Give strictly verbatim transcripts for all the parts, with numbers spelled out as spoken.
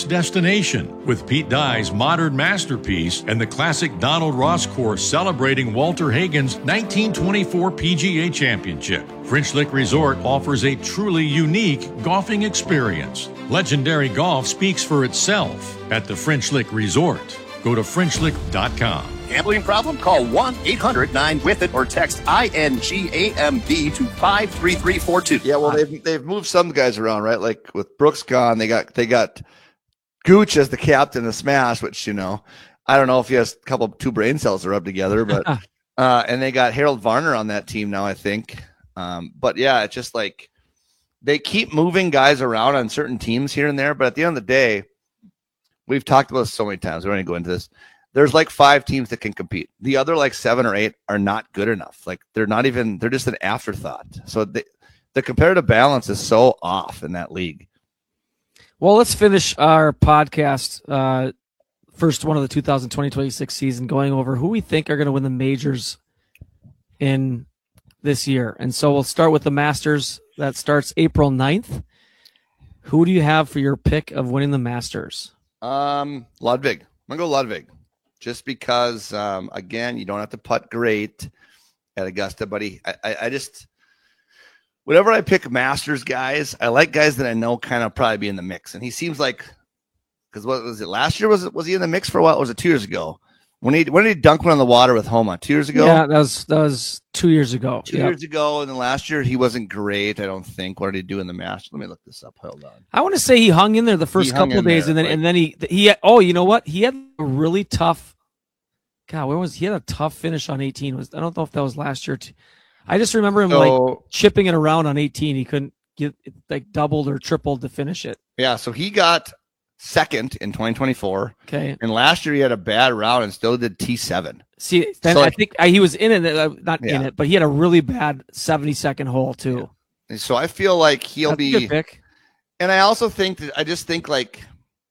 destination with Pete Dye's modern masterpiece and the classic Donald Ross course celebrating Walter Hagen's nineteen twenty-four P G A Championship. French Lick Resort offers a truly unique golfing experience. Legendary golf speaks for itself at the French Lick Resort. Go to French Lick dot com. Gambling problem? Call one eight hundred nine with it or text I N G A M B to five three three four two. Yeah, well, they've they've moved some guys around, right? Like with Brooks gone, they got they got Gooch as the captain of Smash, which, you know, I don't know if he has a couple two brain cells to rub together, but uh, and they got Harold Varner on that team now, I think. Um, but yeah, it's just like they keep moving guys around on certain teams here and there. But at the end of the day, we've talked about this so many times. We don't need to go into this. There's like five teams that can compete. The other like seven or eight are not good enough. Like they're not even, they're just an afterthought. So the, the comparative balance is so off in that league. Well, let's finish our podcast, uh, first one of the two thousand twenty twenty-six season, going over who we think are going to win the majors in this year. And so we'll start with the Masters. That starts April ninth. Who do you have for your pick of winning the Masters? Um, Ludwig. I'm going to go Ludwig. Just because, um, again, you don't have to putt great at Augusta, but he, I, I, I just, whenever I pick Masters guys, I like guys that I know kind of probably be in the mix. And he seems like, because what was it last year? Was it was he in the mix for a while? Or was it two years ago? When he when did he dunk one on the water with Homa? Two years ago? Yeah, that was that was two years ago. Two yep. years ago, and then last year he wasn't great. I don't think. What did he do in the Masters? Let me look this up. Hold on. I want to say he hung in there the first couple of days, there, and then like, and then he he had, oh, you know what? He had a really tough. God, where was he? Had a tough finish on eighteen. Was I don't know if that was last year. Too. I just remember him so, like chipping it around on eighteen. He couldn't get like doubled or tripled to finish it. Yeah, so he got second in twenty twenty-four. Okay. And last year he had a bad round and still did T seven. See, then so I like, think uh, he was in it, uh, not yeah. in it, but he had a really bad seventy-second hole too. Yeah. So I feel like he'll That's be a good pick. And I also think that I just think like,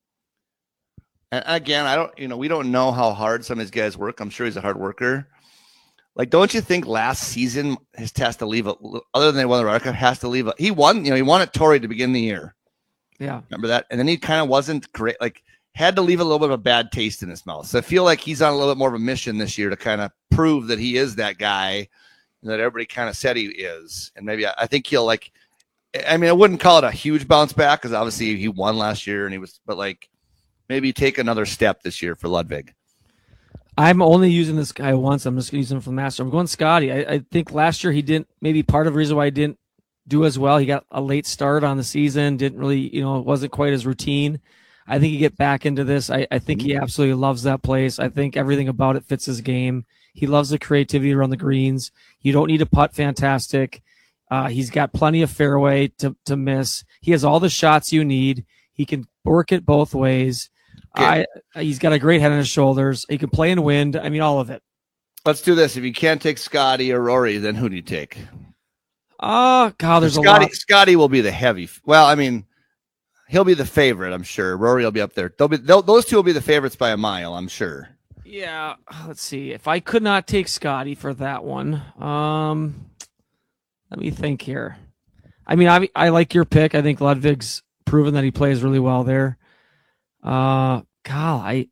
and again, I don't, you know, we don't know how hard some of these guys work. I'm sure he's a hard worker. Like, don't you think last season his has to leave a, other than they won the Ryder Cup, has to leave a, he won, you know, he won at Torrey to begin the year. Yeah. Remember that? And then he kind of wasn't great, like had to leave a little bit of a bad taste in his mouth. So I feel like he's on a little bit more of a mission this year to kind of prove that he is that guy that everybody kind of said he is. And maybe I, I think he'll like, I mean, I wouldn't call it a huge bounce back because obviously he won last year and he was, but like maybe take another step this year for Ludwig. I'm only using this guy once. I'm just going to use him for the Master. I'm going Scotty. I, I think last year he didn't, maybe part of the reason why he didn't do as well. He got a late start on the season, didn't really, you know, it wasn't quite as routine. I think he get back into this. I, I think he absolutely loves that place. I think everything about it fits his game. He loves the creativity around the greens. You don't need to putt fantastic. Uh, he's got plenty of fairway to, to miss. He has all the shots you need. He can work it both ways. I, he's got a great head on his shoulders. He can play in wind. I mean, all of it. Let's do this. If you can't take Scotty or Rory, then who do you take? Oh, God, there's Scotty, a lot. Scotty will be the heavy. Well, I mean, he'll be the favorite, I'm sure. Rory will be up there. They'll be they'll, those two will be the favorites by a mile, I'm sure. Yeah, let's see. If I could not take Scotty for that one, um, let me think here. I mean, I I like your pick. I think Ludwig's proven that he plays really well there. Uh, God, I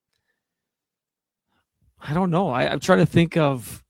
I don't know. I, I'm trying to think of.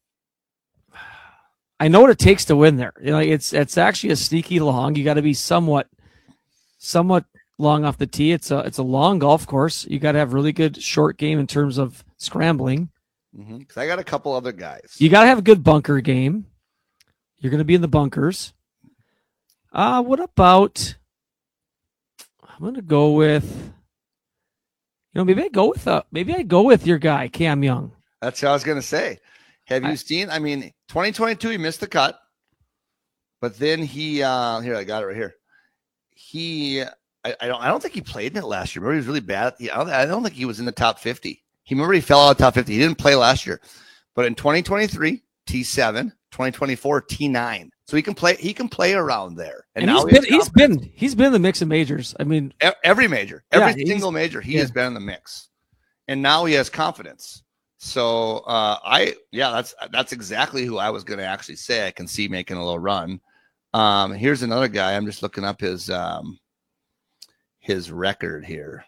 I know what it takes to win there. You know, it's it's actually a sneaky long. You got to be somewhat, somewhat long off the tee. It's a it's a long golf course. You got to have really good short game in terms of scrambling. Because mm-hmm. I got a couple other guys. You got to have a good bunker game. You're going to be in the bunkers. Uh, what about? I'm going to go with. You know, maybe I go with uh, maybe I go with your guy Cam Young. That's what I was going to say. Have you I, seen? I mean, twenty twenty-two, he missed the cut, but then he uh, here I got it right here. He, I, I don't, I don't think he played in it last year. Remember, he was really bad. He, I, don't, I don't think he was in the top fifty. He remember he fell out of the top fifty. He didn't play last year, but in twenty twenty-three, T seven, twenty twenty-four, T nine. So he can play. He can play around there. And, and now he's been, he's been, he's been in the mix of majors. I mean, every major, every yeah, single major, he yeah. has been in the mix, and now he has confidence. So uh, I, yeah, that's that's exactly who I was going to actually say. I can see making a little run. Um, here's another guy. I'm just looking up his um, his record here.